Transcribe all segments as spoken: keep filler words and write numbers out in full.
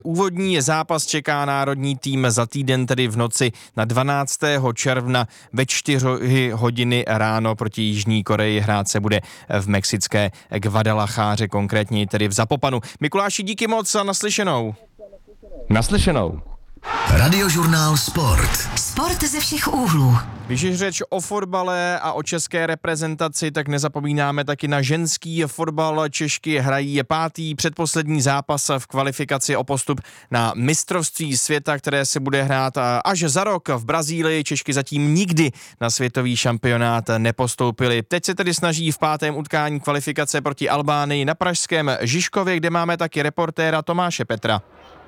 Úvodní zápas čeká národní tým za týden, tedy v noci na dvanáctého června ve čtyři hodiny ráno proti Jižní Koreji. Hrát se bude v mexické Guadalajáře, konkrétně tedy v Zapopanu. Mikuláši, díky moc a naslyšenou. Naslyšenou. Radiožurnál Sport. Sport ze všech úhlů. Když je řeč o fotbale a o české reprezentaci, tak nezapomínáme taky na ženský fotbal. Češky hrají pátý předposlední zápas v kvalifikaci o postup na mistrovství světa, které se bude hrát až za rok v Brazílii. Češky zatím nikdy na světový šampionát nepostoupily. Teď se tedy snaží v pátém utkání kvalifikace proti Albánii na pražském Žižkově, kde máme taky reportéra Tomáše Petra.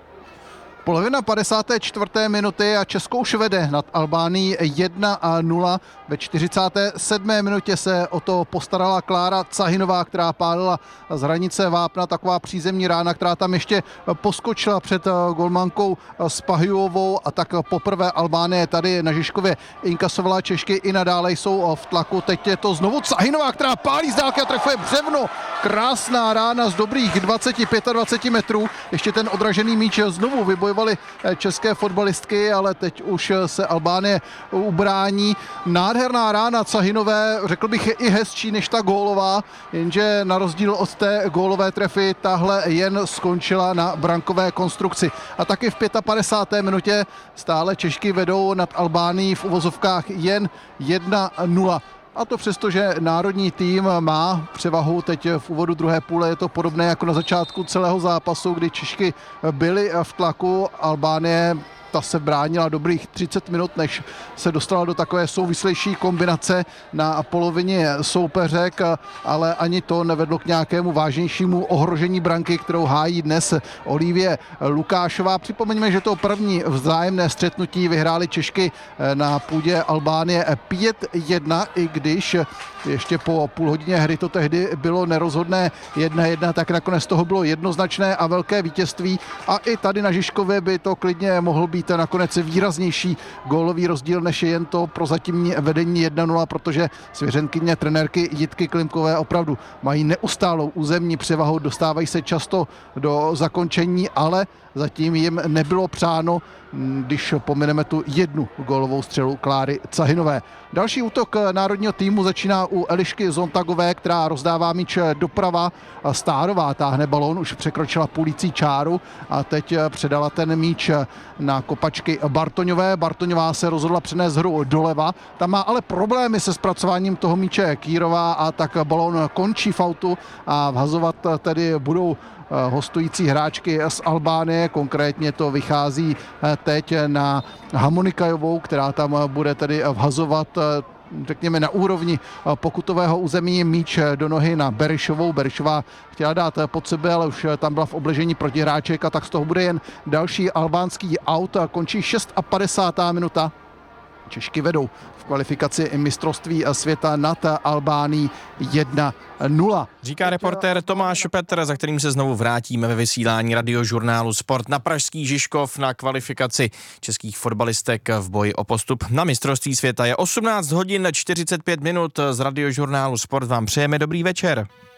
Polovina padesáté čtvrté minuty a Česko už vede nad Albánií jedna nula. Ve čtyřicáté sedmé minutě se o to postarala Klára Cahinová, která pálila z hranice vápna, taková přízemní rána, která tam ještě poskočila před golmankou Spahijovou, a tak poprvé Albánie tady na Žižkově inkasovala. Češky i nadále jsou v tlaku. Teď je to znovu Cahinová, která pálí z dálky a trefuje břevno. Krásná rána z dobrých dvacet pět dvacet metrů. Ještě ten odražený míč znovu vybojovali české fotbalistky, ale teď už se Albánie ubrání. Nádherná rána Cahinové, řekl bych, je i hezčí než ta gólová, jenže na rozdíl od té gólové trefy tahle jen skončila na brankové konstrukci. A taky v padesáté páté minutě stále Češky vedou nad Albánií v uvozovkách jen jedna nula. A to přesto, že národní tým má převahu teď v úvodu druhé půle. Je to podobné jako na začátku celého zápasu, kdy Češky byly v tlaku. Albánie ta se bránila dobrých třicet minut, než se dostala do takové souvislejší kombinace na polovině soupeřek, ale ani to nevedlo k nějakému vážnějšímu ohrožení branky, kterou hájí dnes Olivie Lukášová. Připomeňme, že to první vzájemné střetnutí vyhrály Češky na půdě Albánie pět jedna, i když ještě po půl hodině hry to tehdy bylo nerozhodné jedna jedna, tak nakonec toho bylo jednoznačné a velké vítězství. A i tady na Žižkově by to klidně mohl být nakonec výraznější gólový rozdíl, než je jen to prozatímní vedení jedna nula, protože svěřenkyně trenérky Jitky Klimkové opravdu mají neustálou územní převahu, dostávají se často do zakončení, ale zatím jim nebylo přáno, když pomineme tu jednu gólovou střelu Kláry Cahinové. Další útok národního týmu začíná u Elišky Zontagové, která rozdává míč doprava. Stárová táhne balón, už překročila půlící čáru a teď předala ten míč na kopačky Bartoňové. Bartoňová se rozhodla přenést hru doleva. Tam má ale problémy se zpracováním toho míče Kýrová, a tak balón končí v autu a vhazovat tedy budou hostující hráčky z Albánie. Konkrétně to vychází teď na Hamonikajovou, která tam bude tedy vhazovat, řekněme, na úrovni pokutového území míč do nohy na Berišovou. Berišová chtěla dát pod sebe, ale už tam byla v obležení protihráček, a tak z toho bude jen další albánský aut. Končí padesátá šestá minuta. Češky vedou v kvalifikaci mistrovství světa nad Albánií jedna nula. Říká reportér Tomáš Petr, za kterým se znovu vrátíme ve vysílání Radiožurnálu Sport na pražský Žižkov na kvalifikaci českých fotbalistek v boji o postup na mistrovství světa. Je osmnáct hodin čtyřicet pět minut. Z Radiožurnálu Sport vám přejeme dobrý večer.